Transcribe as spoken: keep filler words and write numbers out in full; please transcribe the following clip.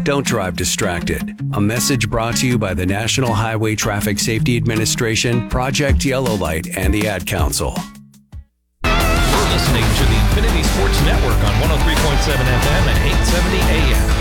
Don't drive distracted. A message brought to you by the National Highway Traffic Safety Administration, Project Yellow Light, and the Ad Council. You're listening to the Infinity Sports Network on one oh three point seven F M and eight seventy